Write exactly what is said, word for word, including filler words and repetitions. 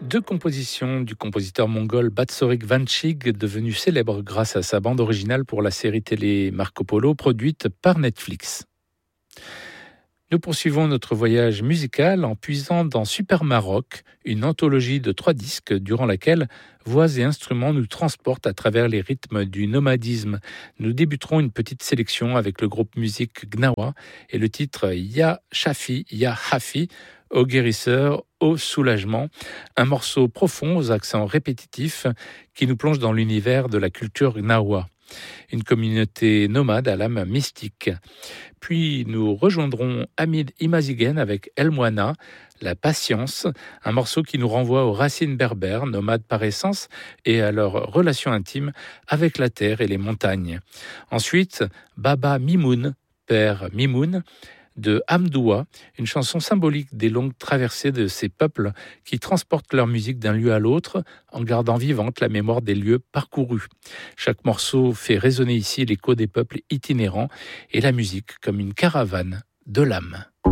Deux compositions du compositeur mongol Batsorik Vanchig, devenu célèbre grâce à sa bande originale pour la série télé Marco Polo, produite par Netflix. Nous poursuivons notre voyage musical en puisant dans Super Maroc, une anthologie de trois disques durant laquelle voix et instruments nous transportent à travers les rythmes du nomadisme. Nous débuterons une petite sélection avec le groupe musique Gnawa et le titre Ya Shafi, Ya Hafi, au guérisseur, au soulagement, un morceau profond aux accents répétitifs qui nous plonge dans l'univers de la culture Gnawa. Une communauté nomade à l'âme mystique. Puis nous rejoindrons Hamid Imazigen avec El Moana, La Patience, un morceau qui nous renvoie aux racines berbères, nomades par essence, et à leur relation intime avec la terre et les montagnes. Ensuite, Baba Mimoun, Père Mimoun, de Hamdoua, une chanson symbolique des longues traversées de ces peuples qui transportent leur musique d'un lieu à l'autre en gardant vivante la mémoire des lieux parcourus. Chaque morceau fait résonner ici l'écho des peuples itinérants et la musique comme une caravane de l'âme.